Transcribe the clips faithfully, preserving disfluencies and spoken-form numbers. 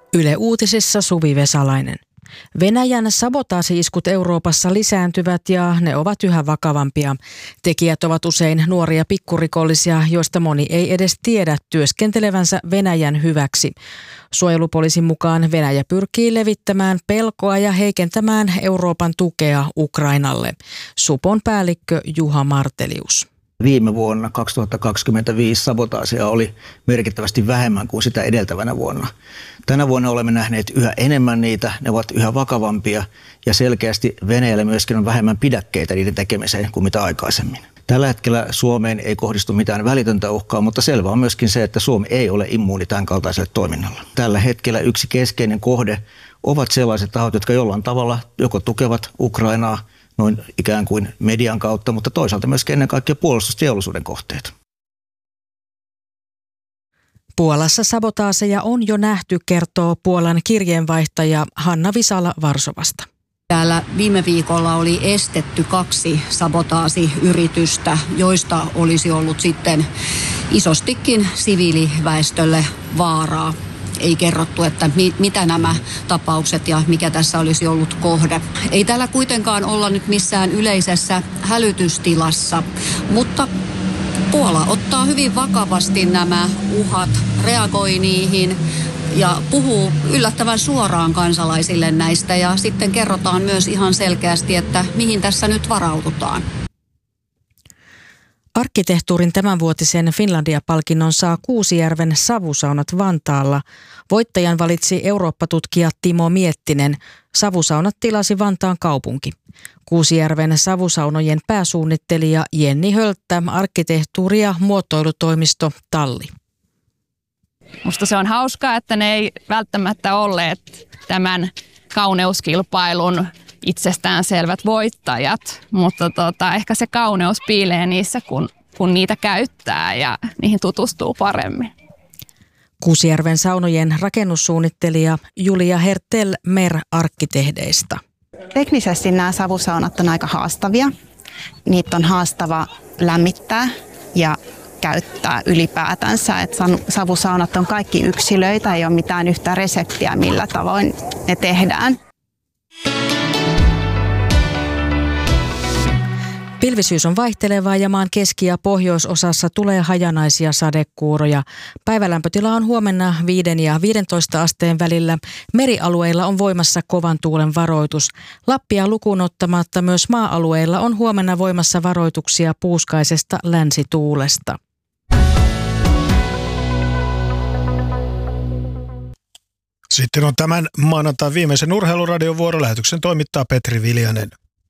Yle Uutisissa Suvi Vesalainen. Venäjän sabotaasi-iskut Euroopassa lisääntyvät ja ne ovat yhä vakavampia. Tekijät ovat usein nuoria pikkurikollisia, joista moni ei edes tiedä työskentelevänsä Venäjän hyväksi. Suojelupoliisin mukaan Venäjä pyrkii levittämään pelkoa ja heikentämään Euroopan tukea Ukrainalle. Supon päällikkö Juha Martelius. Viime vuonna kaksituhattakaksikymmentäviisi sabotaasia oli merkittävästi vähemmän kuin sitä edeltävänä vuonna. Tänä vuonna olemme nähneet yhä enemmän niitä, ne ovat yhä vakavampia ja selkeästi Venäjällä myöskin on vähemmän pidäkkeitä niiden tekemiseen kuin mitä aikaisemmin. Tällä hetkellä Suomeen ei kohdistu mitään välitöntä uhkaa, mutta selvä on myöskin se, että Suomi ei ole immuuni tämän kaltaiselle toiminnalle. Tällä hetkellä yksi keskeinen kohde ovat sellaiset tahot, jotka jollain tavalla joko tukevat Ukrainaa, noin ikään kuin median kautta, mutta toisaalta myös ennen kaikkea puolustusteollisuuden kohteet. Puolassa sabotaaseja on jo nähty, kertoo Puolan kirjeenvaihtaja Hanna Visala Varsovasta. Täällä viime viikolla oli estetty kaksi sabotaasiyritystä, joista olisi ollut sitten isostikin siviiliväestölle vaaraa. Ei kerrottu, että mi- mitä nämä tapaukset ja mikä tässä olisi ollut kohde. Ei täällä kuitenkaan olla nyt missään yleisessä hälytystilassa, mutta Puola ottaa hyvin vakavasti nämä uhat, reagoi niihin ja puhuu yllättävän suoraan kansalaisille näistä ja sitten kerrotaan myös ihan selkeästi, että mihin tässä nyt varaudutaan. Arkkitehtuurin tämänvuotisen Finlandia-palkinnon saa Kuusijärven savusaunat Vantaalla. Voittajan valitsi Eurooppa-tutkija Timo Miettinen. Savusaunat tilasi Vantaan kaupunki. Kuusijärven savusaunojen pääsuunnittelija Jenni Hölttä, arkkitehtuuri- ja muotoilutoimisto Talli. Musta se on hauskaa, että ne ei välttämättä olleet tämän kauneuskilpailun itsestäänselvät voittajat, mutta tota, ehkä se kauneus piilee niissä, kun, kun niitä käyttää ja niihin tutustuu paremmin. Kuusijärven saunojen rakennussuunnittelija Julia Hertel Mer-arkkitehdeista. Teknisesti nämä savusaunat on aika haastavia. Niitä on haastava lämmittää ja käyttää ylipäätänsä. Et savusaunat on kaikki yksilöitä, ei ole mitään yhtä reseptiä, millä tavoin ne tehdään. Pilvisyys on vaihtelevaa ja maan keski- ja pohjoisosassa tulee hajanaisia sadekuuroja. Päivälämpötila on huomenna viiden ja viidentoista asteen välillä. Merialueilla on voimassa kovan tuulen varoitus. Lappia lukuun ottamatta myös maa-alueilla on huomenna voimassa varoituksia puuskaisesta länsituulesta. Sitten on tämän maanantain viimeisen urheiluradion vuorolähetyksen toimittaa Petri Viljanen.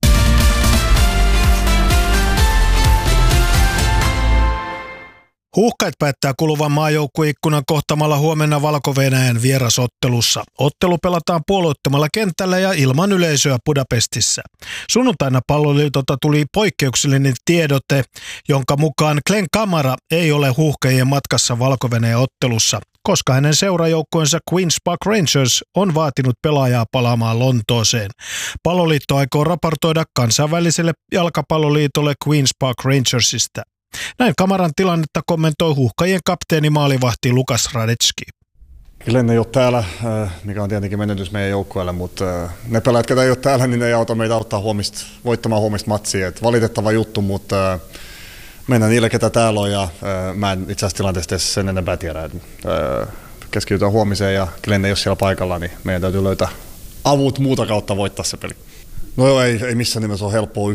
Huuhkajat päättää kuluvan maajoukkueikkunan kohtamalla huomenna Valko-Venäjän vierasottelussa. Ottelu pelataan puolueettomalla kentällä ja ilman yleisöä Budapestissa. Sunnuntaina Palloliitolta tuli poikkeuksellinen tiedote, jonka mukaan Glenn Kamara ei ole huuhkajien matkassa Valko-Venäjän ottelussa, koska hänen seurajoukkueensa Queen's Park Rangers on vaatinut pelaajaa palaamaan Lontooseen. Palloliitto aikoo raportoida kansainväliselle jalkapalloliitolle Queen's Park Rangersista. Näin Kamaran tilannetta kommentoi huuhkajien kapteeni maalivahti Lukas Radetski. Glenn ei ole täällä, mikä on tietenkin menetys meidän joukkueelle, mutta ne pelaajat, ketä ei ole täällä, niin ne ei auta meitä auttaa huomista, voittamaan huomista matsia. Et valitettava juttu, mutta mennään niille, ketä täällä on ja mä en itse asiassa tilanteesta sen enempää tiedä. Keskitytään huomiseen ja Glenn ei ole siellä paikalla, niin meidän täytyy löytää avut muuta kautta voittaa se peli. No joo, ei, ei missään nimessä ole helppoa